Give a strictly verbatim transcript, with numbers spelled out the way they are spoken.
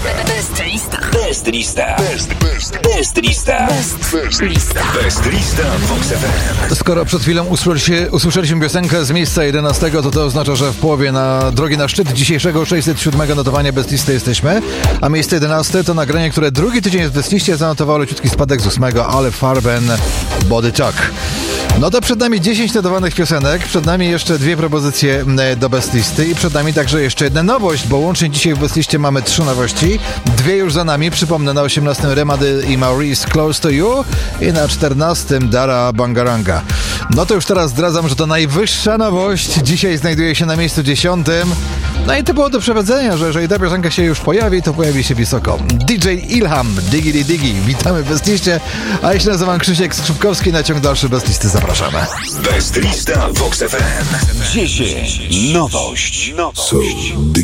Best lista. Best lista. Best, best, best lista. Best lista. Best lista Vox F M. Skoro przed chwilą usłyszeliśmy, usłyszeliśmy piosenkę z miejsca jedenastego, to to oznacza, że w połowie na drogi na szczyt dzisiejszego sześćset siódmego notowania Best Listy jesteśmy, a miejsce jedenaste to nagranie, które drugi tydzień w Best Liście zanotowało leciutki spadek z ósmego, ale Farben Body Talk. No to przed nami dziesięć notowanych piosenek, przed nami jeszcze dwie propozycje do Best Listy i przed nami także jeszcze jedna nowość, bo łącznie dzisiaj w Best Liście mamy trzy nowości, dwie już za nami, przypomnę, na osiemnastym Remady i Maurice Close to You i na czternastym Dara Bangaranga. No to już teraz zdradzam, że to najwyższa nowość, dzisiaj znajduje się na miejscu dziesiątym, no i to było do przewidzenia, że jeżeli ta piosenka się już pojawi, to pojawi się wysoko. D J Ilham, Diggy Diggy, witamy w Best Liście, a ja się nazywam Krzysiek Skrzypkowski, na ciąg dalszy Best Listy zapraszamy. Best lista Vox F M. dziesięć. Nowość. Nowość.